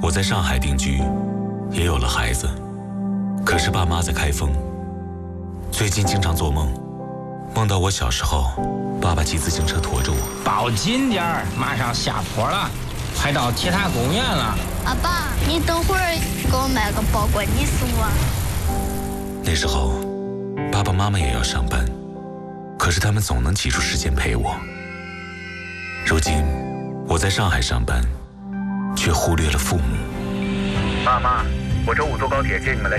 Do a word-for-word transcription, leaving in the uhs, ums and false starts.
我在上海定居，也有了孩子，可是爸妈在开封。最近经常做梦，梦到我小时候，爸爸骑自行车驮着我。 抱紧点儿，马上下坡了，快到铁塔公园了。 阿爸，你等会儿给我买个包裹，你送我。 那时候，爸爸妈妈也要上班，可是他们总能挤出时间陪我。如今，我在上海上班，却忽略了父母。 爸妈，我周五坐高铁接你们来。